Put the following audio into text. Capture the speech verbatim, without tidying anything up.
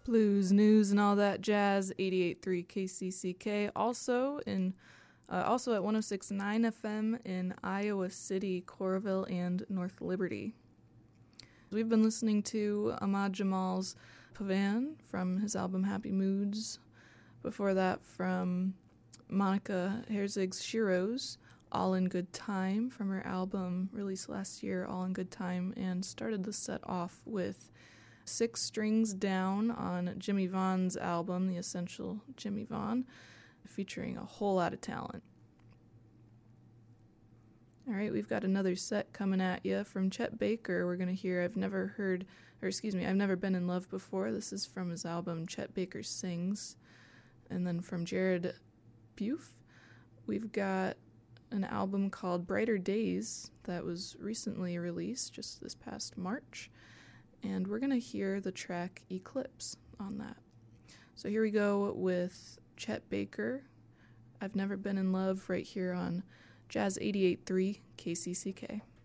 Blues, news, and all that jazz. eighty-eight point three K C C K. Also in, uh, also at one oh six point nine F M in Iowa City, Coralville, and North Liberty. We've been listening to Ahmad Jamal's Pavan from his album Happy Moods. Before that, from Monica Herzig's Shiros, All in Good Time, from her album released last year, All in Good Time, and started the set off with Six Strings Down on Jimmy Vaughn's album, The Essential Jimmy Vaughn, featuring a whole lot of talent. All right, we've got another set coming at you from Chet Baker. We're going to hear I've Never Heard, or excuse me, I've Never Been in Love Before. This is from his album Chet Baker Sings. And then from Jared Buffe, we've got an album called Brighter Days that was recently released just this past March. And we're going to hear the track Eclipse on that. So here we go with Chet Baker, I've Never Been in Love, right here on Jazz eighty-eight point three K C C K.